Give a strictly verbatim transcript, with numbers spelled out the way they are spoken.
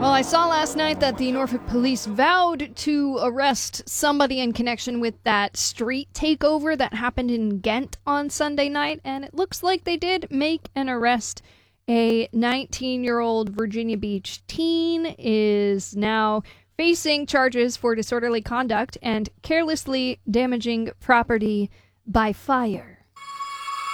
Well, I saw last night that the Norfolk police vowed to arrest somebody in connection with that street takeover that happened in Ghent on Sunday night, and it looks like they did make an arrest. A nineteen-year-old Virginia Beach teen is now facing charges for disorderly conduct and carelessly damaging property by fire.